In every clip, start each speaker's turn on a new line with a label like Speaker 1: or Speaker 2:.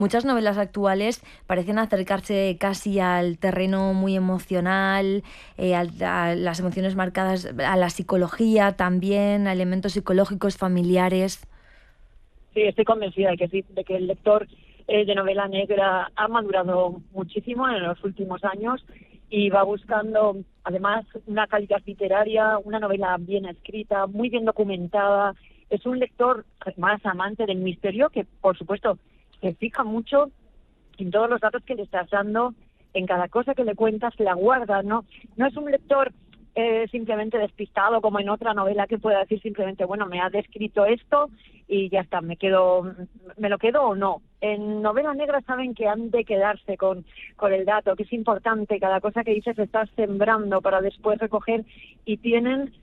Speaker 1: muchas novelas actuales parecen acercarse casi al terreno muy emocional, a las emociones marcadas, a la psicología también, a elementos psicológicos familiares.
Speaker 2: Sí, estoy convencida de que sí, de que el lector de novela negra ha madurado muchísimo en los últimos años y va buscando, además, una calidad literaria, una novela bien escrita, muy bien documentada. Es un lector, además, amante del misterio, que, por supuesto, se fija mucho en todos los datos que le estás dando, en cada cosa que le cuentas, la guarda, ¿no? No es un lector simplemente despistado, como en otra novela que pueda decir simplemente, bueno, me ha descrito esto y ya está, me lo quedo o no. En novela negra saben que han de quedarse con el dato, que es importante, cada cosa que dices estás sembrando para después recoger, y tienen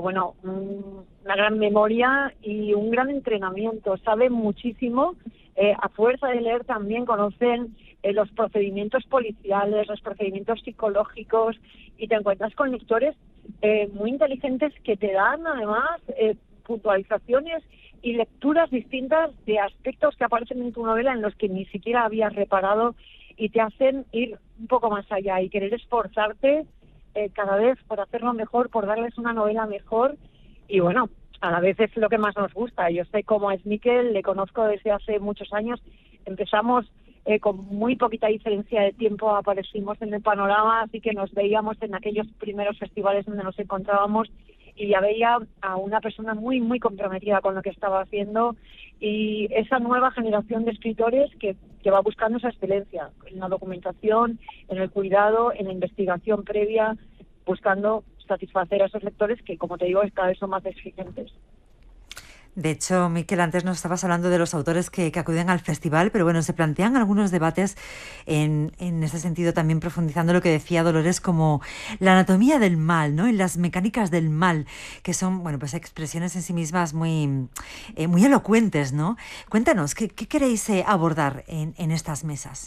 Speaker 2: una gran memoria y un gran entrenamiento, saben muchísimo, a fuerza de leer también conocen los procedimientos policiales, los procedimientos psicológicos, y te encuentras con lectores muy inteligentes que te dan además puntualizaciones y lecturas distintas de aspectos que aparecen en tu novela en los que ni siquiera habías reparado, y te hacen ir un poco más allá y querer esforzarte cada vez por hacerlo mejor, por darles una novela mejor. Y bueno, a la vez es lo que más nos gusta. Yo sé cómo es Miquel, le conozco desde hace muchos años. Empezamos con muy poquita diferencia de tiempo, aparecimos en el panorama, así que nos veíamos en aquellos primeros festivales donde nos encontrábamos, y ya veía a una persona muy, muy comprometida con lo que estaba haciendo, y esa nueva generación de escritores que va buscando esa excelencia en la documentación, en el cuidado, en la investigación previa, buscando satisfacer a esos lectores que, como te digo, cada vez son más exigentes.
Speaker 3: De hecho, Miquel, antes nos estabas hablando de los autores que acuden al festival, pero bueno, se plantean algunos debates en ese sentido, también profundizando lo que decía Dolores, como la anatomía del mal, ¿no? Y las mecánicas del mal, que son, bueno, pues expresiones en sí mismas muy elocuentes, ¿no? Cuéntanos, ¿qué queréis abordar en estas mesas?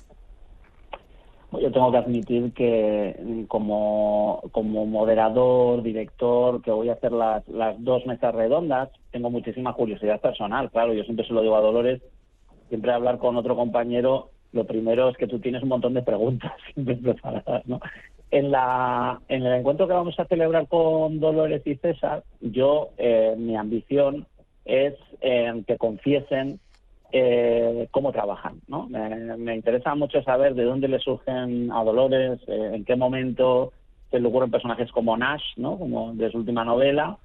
Speaker 4: Yo tengo que admitir que como moderador, director, que voy a hacer las dos mesas redondas, tengo muchísima curiosidad personal. Claro, yo siempre se lo digo a Dolores, siempre hablar con otro compañero, lo primero es que tú tienes un montón de preguntas siempre preparadas, ¿no? En el encuentro que vamos a celebrar con Dolores y César, mi ambición es que confiesen cómo trabajan, ¿no? Me interesa mucho saber de dónde le surgen a Dolores, en qué momento se le ocurren personajes como Nash, ¿no? Como de su última novela,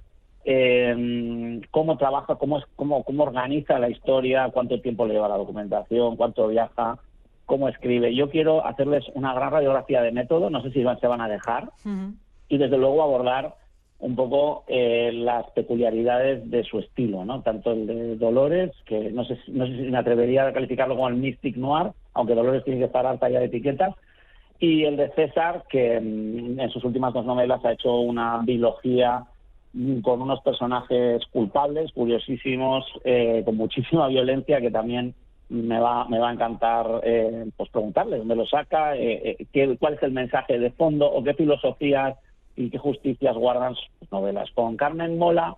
Speaker 4: cómo trabaja, cómo organiza la historia, cuánto tiempo le lleva la documentación, cuánto viaja, cómo escribe. Yo quiero hacerles una gran radiografía de método, no sé si se van a dejar, y desde luego abordar un poco las peculiaridades de su estilo, ¿no? Tanto el de Dolores, que no sé si me atrevería a calificarlo como el mystic noir, aunque Dolores tiene que estar harta ya de etiquetas, y el de César, que en sus últimas dos novelas ha hecho una biología con unos personajes culpables, curiosísimos, con muchísima violencia, que también me va a encantar pues preguntarle dónde lo saca, cuál es el mensaje de fondo o qué filosofías y qué justicias guardan sus novelas. Con Carmen Mola,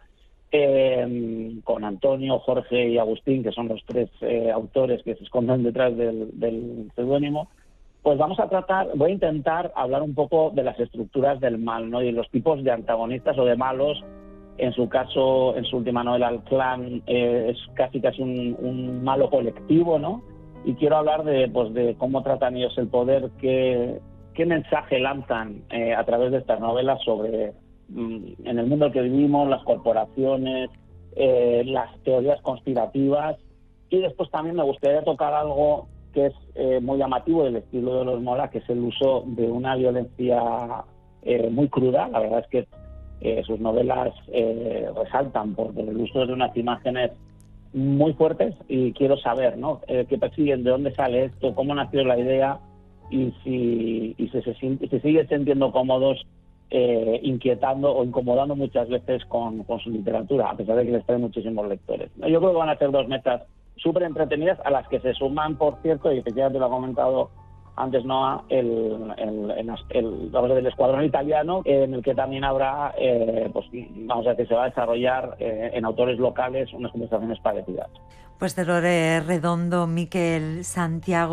Speaker 4: con Antonio, Jorge y Agustín, que son los tres autores que se esconden detrás del seudónimo, pues voy a intentar hablar un poco de las estructuras del mal, ¿no? Y los tipos de antagonistas o de malos. En su caso, en su última novela, El Clan, es casi un malo colectivo, ¿no? Y quiero hablar de cómo tratan ellos el poder, qué mensaje lanzan a través de estas novelas sobre en el mundo en que vivimos, las corporaciones, las teorías conspirativas. Y después también me gustaría tocar algo que es muy llamativo del estilo de los Mola, que es el uso de una violencia muy cruda. La verdad es que sus novelas resaltan por el uso de unas imágenes muy fuertes, y quiero saber, ¿no? Qué persiguen, de dónde sale esto, cómo nació la idea, y si se sigue sintiendo cómodos inquietando o incomodando muchas veces con su literatura, a pesar de que les trae muchísimos lectores. Yo creo que van a ser dos mesas súper entretenidas, a las que se suman, por cierto, y efectivamente lo ha comentado antes Noa, el del escuadrón italiano, en el que también habrá, pues vamos a decir, se va a desarrollar en autores locales unas conversaciones parecidas.
Speaker 3: Pues Dolores Redondo, Miquel Santiago,